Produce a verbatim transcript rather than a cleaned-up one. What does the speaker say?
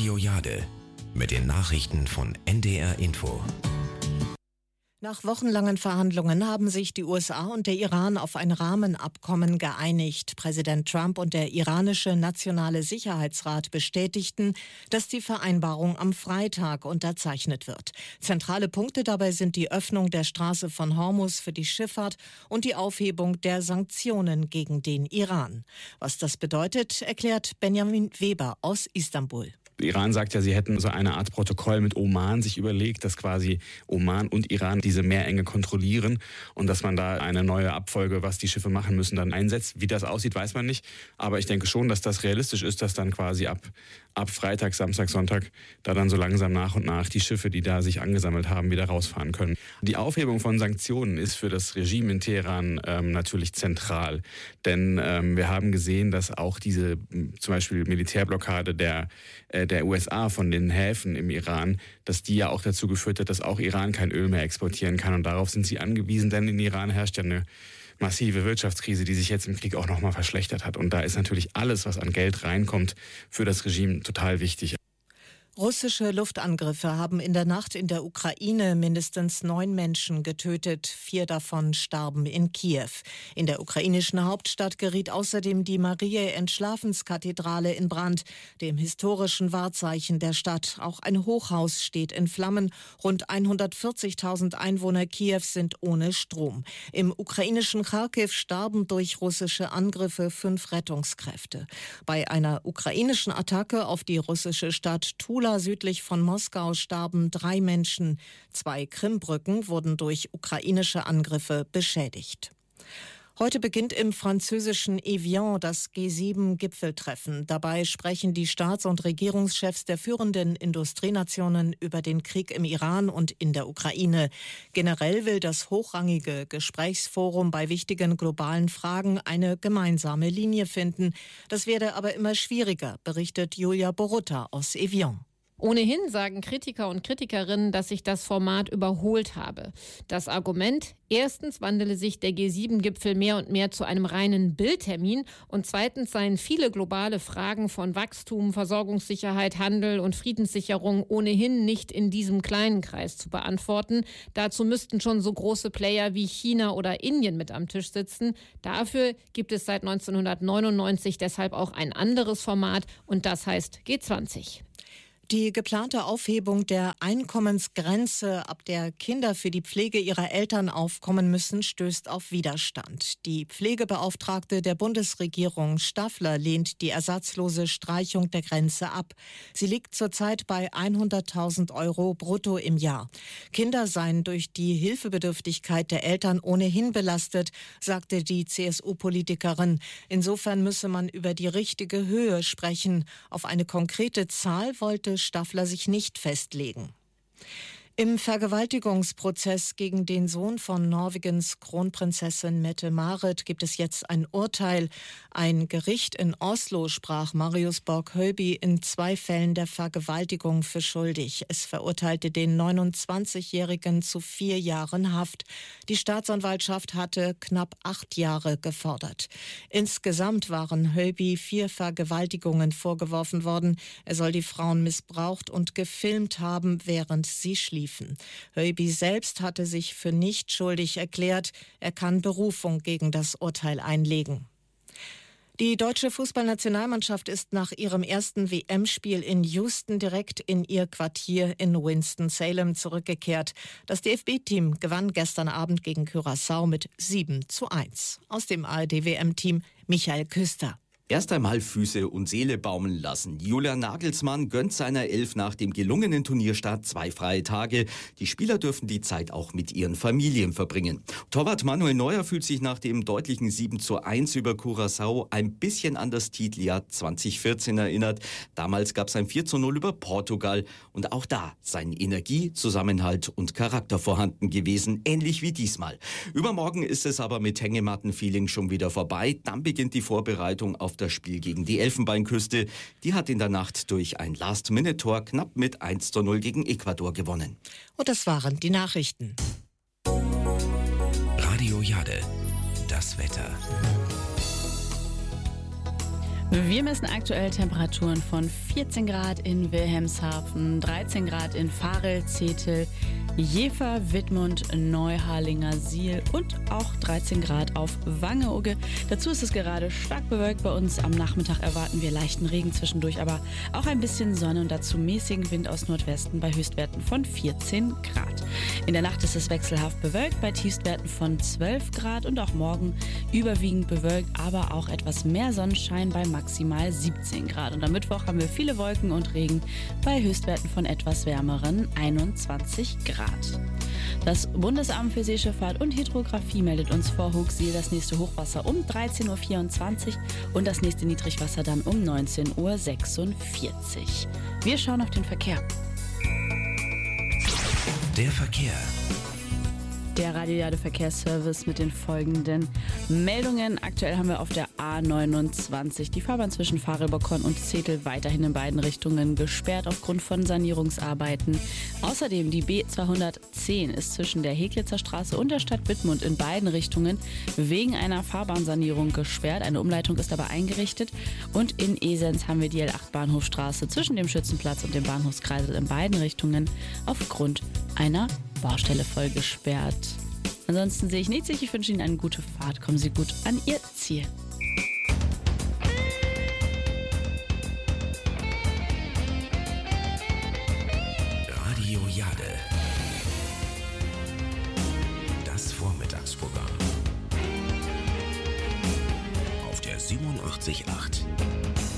Radio Jade mit den Nachrichten von N D R Info. Nach wochenlangen Verhandlungen haben sich die U S A und der Iran auf ein Rahmenabkommen geeinigt. Präsident Trump und der iranische Nationale Sicherheitsrat bestätigten, dass die Vereinbarung am Freitag unterzeichnet wird. Zentrale Punkte dabei sind die Öffnung der Straße von Hormuz für die Schifffahrt und die Aufhebung der Sanktionen gegen den Iran. Was das bedeutet, erklärt Benjamin Weber aus Istanbul. Iran sagt ja, sie hätten so eine Art Protokoll mit Oman sich überlegt, dass quasi Oman und Iran diese Meerenge kontrollieren und dass man da eine neue Abfolge, was die Schiffe machen müssen, dann einsetzt. Wie das aussieht, weiß man nicht. Aber ich denke schon, dass das realistisch ist, dass dann quasi ab, ab Freitag, Samstag, Sonntag da dann so langsam nach und nach die Schiffe, die da sich angesammelt haben, wieder rausfahren können. Die Aufhebung von Sanktionen ist für das Regime in Teheran ähm, natürlich zentral. Denn ähm, wir haben gesehen, dass auch diese zum Beispiel Militärblockade der äh, der U S A von den Häfen im Iran, dass die ja auch dazu geführt hat, dass auch Iran kein Öl mehr exportieren kann. Und darauf sind sie angewiesen, denn in Iran herrscht ja eine massive Wirtschaftskrise, die sich jetzt im Krieg auch nochmal verschlechtert hat. Und da ist natürlich alles, was an Geld reinkommt, für das Regime total wichtig. Russische Luftangriffe haben in der Nacht in der Ukraine mindestens neun Menschen getötet. Vier davon starben in Kiew. In der ukrainischen Hauptstadt geriet außerdem die Mariä-Entschlafenskathedrale in Brand, dem historischen Wahrzeichen der Stadt. Auch ein Hochhaus steht in Flammen. Rund hundertvierzigtausend Einwohner Kiews sind ohne Strom. Im ukrainischen Charkiw starben durch russische Angriffe fünf Rettungskräfte. Bei einer ukrainischen Attacke auf die russische Stadt Tula südlich von Moskau starben drei Menschen. Zwei Krimbrücken wurden durch ukrainische Angriffe beschädigt. Heute beginnt im französischen Evian das G sieben Gipfeltreffen. Dabei sprechen die Staats- und Regierungschefs der führenden Industrienationen über den Krieg im Iran und in der Ukraine. Generell will das hochrangige Gesprächsforum bei wichtigen globalen Fragen eine gemeinsame Linie finden. Das werde aber immer schwieriger, berichtet Julia Borutta aus Evian. Ohnehin sagen Kritiker und Kritikerinnen, dass sich das Format überholt habe. Das Argument: Erstens wandele sich der G sieben Gipfel mehr und mehr zu einem reinen Bildtermin und zweitens seien viele globale Fragen von Wachstum, Versorgungssicherheit, Handel und Friedenssicherung ohnehin nicht in diesem kleinen Kreis zu beantworten. Dazu müssten schon so große Player wie China oder Indien mit am Tisch sitzen. Dafür gibt es seit neunzehnhundertneunundneunzig deshalb auch ein anderes Format und das heißt G zwanzig. Die geplante Aufhebung der Einkommensgrenze, ab der Kinder für die Pflege ihrer Eltern aufkommen müssen, stößt auf Widerstand. Die Pflegebeauftragte der Bundesregierung Staffler lehnt die ersatzlose Streichung der Grenze ab. Sie liegt zurzeit bei hunderttausend Euro brutto im Jahr. Kinder seien durch die Hilfebedürftigkeit der Eltern ohnehin belastet, sagte die C S U-Politikerin. Insofern müsse man über die richtige Höhe sprechen. Auf eine konkrete Zahl wollte Staffler sich nicht festlegen. Im Vergewaltigungsprozess gegen den Sohn von Norwegens Kronprinzessin Mette-Marit gibt es jetzt ein Urteil. Ein Gericht in Oslo sprach Marius Borg-Høiby in zwei Fällen der Vergewaltigung für schuldig. Es verurteilte den neunundzwanzigjährigen zu vier Jahren Haft. Die Staatsanwaltschaft hatte knapp acht Jahre gefordert. Insgesamt waren Høiby vier Vergewaltigungen vorgeworfen worden. Er soll die Frauen missbraucht und gefilmt haben, während sie schliefen. Høiby selbst hatte sich für nicht schuldig erklärt. Er kann Berufung gegen das Urteil einlegen. Die deutsche Fußballnationalmannschaft ist nach ihrem ersten W M-Spiel in Houston direkt in ihr Quartier in Winston-Salem zurückgekehrt. Das D F B-Team gewann gestern Abend gegen Curaçao mit sieben zu eins. Aus dem A R D-W M-Team Michael Küster. Erst einmal Füße und Seele baumeln lassen. Julian Nagelsmann gönnt seiner Elf nach dem gelungenen Turnierstart zwei freie Tage. Die Spieler dürfen die Zeit auch mit ihren Familien verbringen. Torwart Manuel Neuer fühlt sich nach dem deutlichen sieben zu eins über Curaçao ein bisschen an das Titeljahr zweitausendvierzehn erinnert. Damals gab es ein vier zu null über Portugal und auch da seien Energie, Zusammenhalt und Charakter vorhanden gewesen, ähnlich wie diesmal. Übermorgen ist es aber mit Hängematten-Feeling schon wieder vorbei. Dann beginnt die Vorbereitung auf das Spiel gegen die Elfenbeinküste. Die hat in der Nacht durch ein Last-Minute-Tor knapp mit eins zu null gegen Ecuador gewonnen. Und das waren die Nachrichten. Radio Jade, das Wetter. Wir messen aktuell Temperaturen von vierzehn Grad in Wilhelmshaven, dreizehn Grad in Varel, Zetel, Jever, Wittmund, Neuharlinger, Siel und auch dreizehn Grad auf Wangeoge. Dazu ist es gerade stark bewölkt bei uns. Am Nachmittag erwarten wir leichten Regen zwischendurch, aber auch ein bisschen Sonne und dazu mäßigen Wind aus Nordwesten bei Höchstwerten von vierzehn Grad. In der Nacht ist es wechselhaft bewölkt bei Tiefstwerten von zwölf Grad und auch morgen überwiegend bewölkt, aber auch etwas mehr Sonnenschein bei maximal siebzehn Grad. Und am Mittwoch haben wir viele Wolken und Regen bei Höchstwerten von etwas wärmeren einundzwanzig Grad. Das Bundesamt für Seeschifffahrt und Hydrographie meldet uns vor Hooksiel das nächste Hochwasser um dreizehn Uhr vierundzwanzig und das nächste Niedrigwasser dann um neunzehn Uhr sechsundvierzig. Wir schauen auf den Verkehr. Der Verkehr. Der Radiojade Verkehrsservice mit den folgenden Meldungen. Aktuell haben wir auf der A neunundzwanzig die Fahrbahn zwischen Varelbockhorn und Zetel weiterhin in beiden Richtungen gesperrt aufgrund von Sanierungsarbeiten. Außerdem die B zweihundertzehn ist zwischen der Heglitzer Straße und der Stadt Wittmund in beiden Richtungen wegen einer Fahrbahnsanierung gesperrt. Eine Umleitung ist aber eingerichtet. Und in Esens haben wir die L acht Bahnhofstraße zwischen dem Schützenplatz und dem Bahnhofskreisel in beiden Richtungen aufgrund einer Baustelle voll gesperrt. Ansonsten sehe ich nichts. Ich wünsche Ihnen eine gute Fahrt. Kommen Sie gut an Ihr Ziel. Radio Jade. Das Vormittagsprogramm. Auf der siebenundachtzig Komma acht.